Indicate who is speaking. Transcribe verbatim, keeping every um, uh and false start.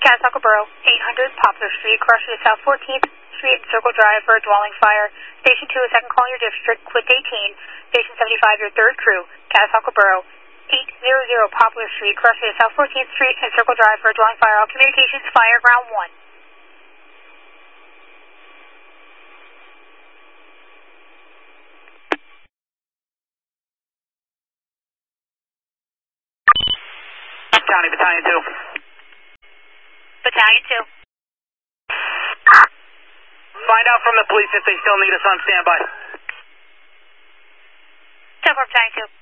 Speaker 1: Catasauqua Borough, eight hundred Poplar Street, Crush to South fourteenth Street and Circle Drive for a dwelling fire. Station two, a second call in your district, Quit eighteen. Station seventy-five, your third crew, Catasauqua Borough, eight hundred Poplar Street, Crush to South fourteenth Street and Circle Drive for a dwelling fire. All communications, fire, ground one.
Speaker 2: County, Battalion two.
Speaker 1: Battalion two.
Speaker 2: Find out from the police if they still need us on standby.
Speaker 1: ten four, Battalion two.